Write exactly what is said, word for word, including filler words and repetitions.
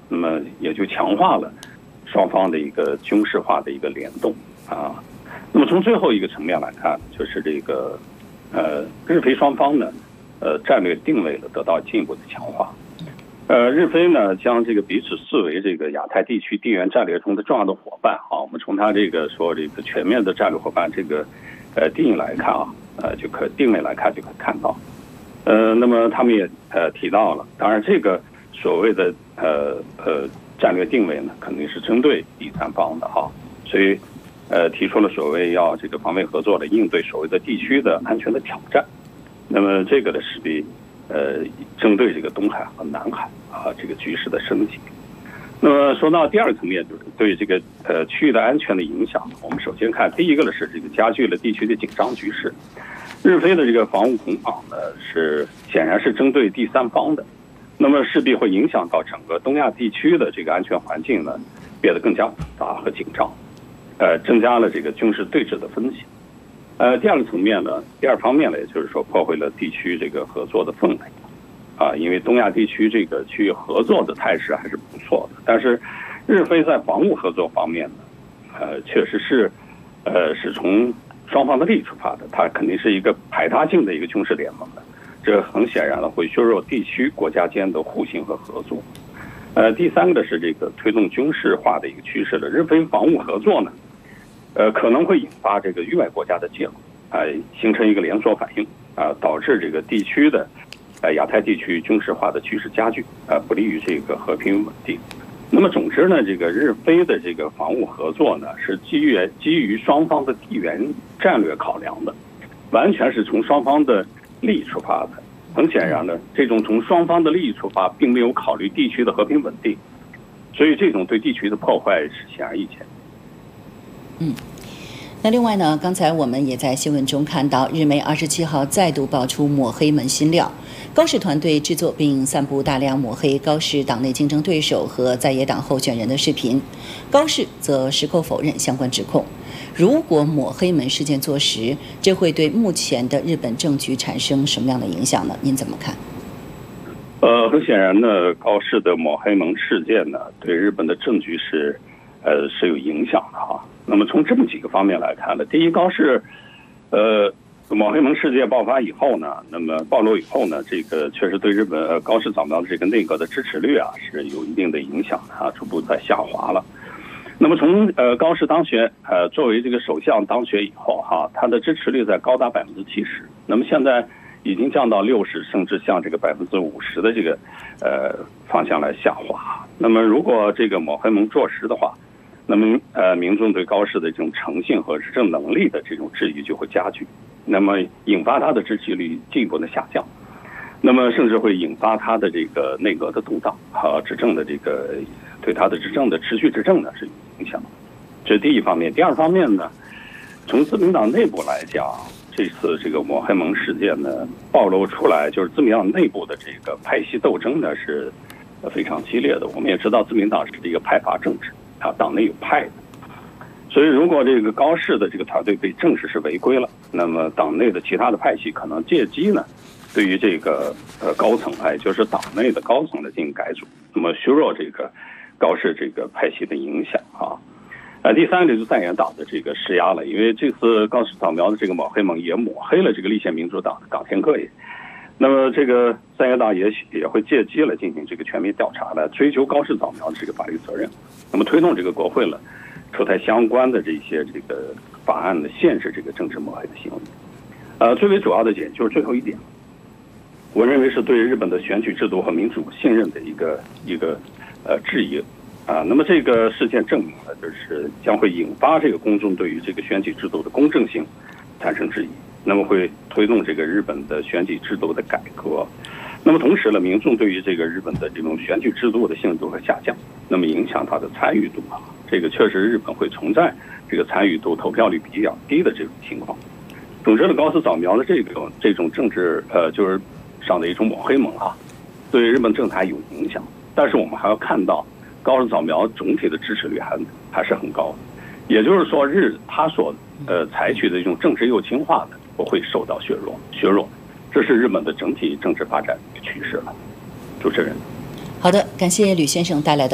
那么也就强化了双方的一个军事化的一个联动啊。那么从最后一个层面来看，就是这个呃日菲双方呢，呃战略定位呢得到进一步的强化。呃，日菲呢将这个彼此视为这个亚太地区地缘战略中的重要的伙伴啊。我们从它这个说这个全面的战略伙伴这个呃定义来看啊，呃就可定位来看就可以看到。呃，那么他们也呃提到了，当然这个所谓的呃呃战略定位呢，肯定是针对第三方的哈，所以呃提出了所谓要这个防卫合作的应对所谓的地区的安全的挑战。那么这个呢势必呃针对这个东海和南海啊这个局势的升级。那么说到第二个层面，就是对这个呃区域的安全的影响，我们首先看第一个呢是这个加剧了地区的紧张局势。日菲的这个防务恐防呢，是显然是针对第三方的，那么势必会影响到整个东亚地区的这个安全环境呢，变得更加复杂和紧张，呃，增加了这个军事对峙的风险。呃，第二个层面呢，第二方面呢，也就是说破坏了地区这个合作的氛围，啊，因为东亚地区这个区域合作的态势还是不错的，但是日菲在防务合作方面呢，呃，确实是，呃，是从双方的利益出发的，它肯定是一个排他性的一个军事联盟的，这很显然了会削弱地区国家间的互信和合作。呃，第三个是这个推动军事化的一个趋势了。日菲防务合作呢，呃，可能会引发这个域外国家的介入，啊、呃，形成一个连锁反应，啊、呃，导致这个地区的，呃，亚太地区军事化的趋势加剧，啊、呃，不利于这个和平稳定。那么总之呢，这个日菲的这个防务合作呢，是基于基于双方的地缘战略考量的，完全是从双方的利益出发的。很显然呢，这种从双方的利益出发，并没有考虑地区的和平稳定，所以这种对地区的破坏是显而易见。 嗯。那另外呢，刚才我们也在新闻中看到，日媒二十七号再度爆出抹黑门新料，高氏团队制作并散布大量抹黑高氏党内竞争对手和在野党候选人的视频，高氏则矢口否认相关指控。如果抹黑门事件坐实，这会对目前的日本政局产生什么样的影响呢？您怎么看？ 呃，很显然呢，高氏的抹黑门事件呢，对日本的政局是，呃，是有影响的哈。那么从这么几个方面来看呢，第一，高氏，呃，抹黑门事件爆发以后呢，那么暴露以后呢，这个确实对日本呃高市早苗的这个内阁的支持率啊是有一定的影响的啊，逐步在下滑了。那么从呃高市当选呃作为这个首相当选以后哈、啊，他的支持率在高达百分之七十，那么现在已经降到六十，甚至向这个百分之五十的这个呃方向来下滑。那么如果这个抹黑门坐实的话，那么，呃，民众对高市的这种诚信和执政能力的这种质疑就会加剧，那么引发他的支持率进一步的下降，那么甚至会引发他的这个内阁的动荡和执政的这个对他的执政的持续执政呢是有影响。这是第一方面。第二方面呢，从自民党内部来讲，这次这个抹黑门事件呢暴露出来，就是自民党内部的这个派系斗争呢是非常激烈的。我们也知道，自民党是一个派阀政治。啊，党内有派的，所以如果这个高市的这个团队被证实是违规了，那么党内的其他的派系可能借机呢，对于这个呃高层，哎，就是党内的高层的进行改组，那么削弱这个高市这个派系的影响啊。呃，第三个就是在野党的这个施压了，因为这次高市早苗的这个抹黑门也抹黑了这个立宪民主党的冈田克也。那么这个在野党也许也会借机了进行这个全面调查来追究高市早苗的这个法律责任，那么推动这个国会了出台相关的这些这个法案的限制这个政治抹黑的行为。呃，最为主要的点就是最后一点，我认为是对日本的选举制度和民主信任的一个一个呃质疑啊。那么这个事件证明了，就是将会引发这个公众对于这个选举制度的公正性产生质疑。那么会推动这个日本的选举制度的改革，那么同时呢，民众对于这个日本的这种选举制度的信任度会下降，那么影响它的参与度啊，这个确实日本会存在这个参与度、投票率比较低的这种情况。总之呢，高市早苗的这种这种政治呃就是上的一种抹黑门啊，对日本政坛有影响，但是我们还要看到高市早苗总体的支持率还还是很高的，也就是说日他所呃采取的这种政治右倾化的不会受到削弱，削弱，这是日本的整体政治发展的趋势了。主持人， 好的，感谢吕先生带来的。